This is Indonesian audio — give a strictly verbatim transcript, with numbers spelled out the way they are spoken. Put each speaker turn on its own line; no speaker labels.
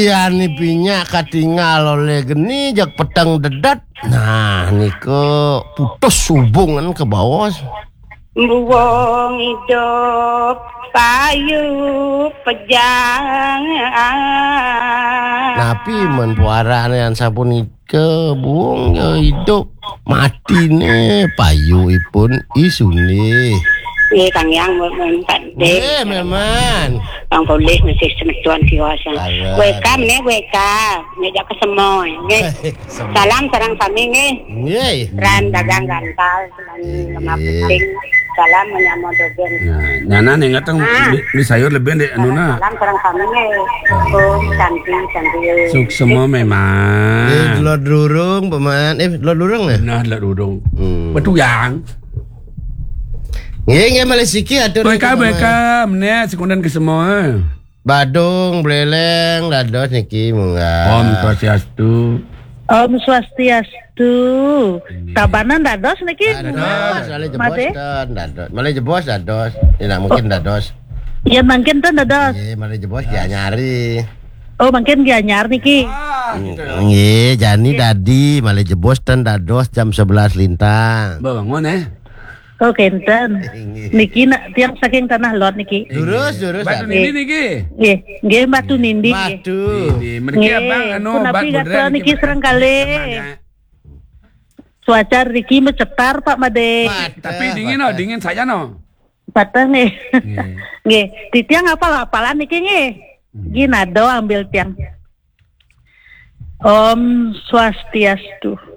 Iya nih pinyak katinggal oleh geni jak petang dedat. Nah niko putus hubungan ke bawah.
Buang hidup payu pejang.
Napi men puara yang sapun ike buang ya hidup mati nih payu ipun isune.
Ye kang yang mempat deh.
Eh memang.
Kang boleh mesti semetuan kiwasan. Weka mene weka, ngejak ke semoy. Nggih. Salam sareng kami nggih.
Nggih.
Ran dagang gantal dan lemah penting. Salam menyambut dogen.
Nah, nyana nih ngatang ni sayur lebih deh anuna.
Salam sareng kami nggih. Oh, cantik cantik.
Suk semua memang.
Eh, telur durung paman. Eh, telur durung ya?
Nah, telur durung. Betul yang.
Nggih, nggih Malaysia atur.
Mereka mereka mene sekundan ke semua.
Badung, beleleng, dados niki munggah.
Om Swastiastu.
Om Swastiastu. Tabanan dados niki.
Dados, ale jebos dan dados. Malih jebos dados. Tidak mungkin dados.
Ya mungkin tuh dados.
Nggih, malih jebos ya nyari.
Oh, mungkin dia nyar niki.
Nggih, jani dadi malih jebos dan dados jam sebelas lintang.
Bangun eh.
Oh, kenten. Niki nak tiang saking tanah lot niki.
Lurus, lurus.
Batu nindi niki.
Nggih, nggih batu nindi.
Batu.
Ini mereka abang anu
bat bodren niki serang kali. Cuaca Riki mencetar Pak Made.
Tapi dingin no, dingin saja no.
Patah nih. Nggih, di tiang apa apalan niki nggih. Ginado ambil tiang. Om Swastiastu.